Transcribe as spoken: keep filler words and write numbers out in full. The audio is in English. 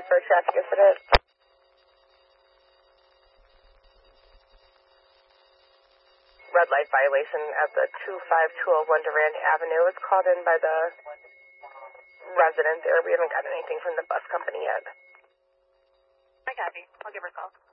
for a traffic incident. Red light violation at the two five two oh one Durand Avenue. It's called in by the resident there. We haven't got anything from the bus company yet. I copy. I'll give her a call.